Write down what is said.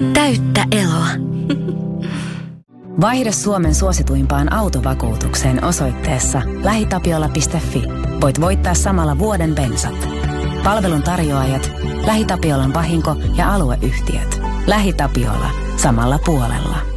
Täyttä eloa. Vaihda Suomen suosituimpaan autovakuutukseen osoitteessa lähitapiola.fi. Voit voittaa samalla vuoden bensat. Palvelun tarjoajat, LähiTapiolan vahinko- ja alueyhtiöt. LähiTapiola. Samalla puolella.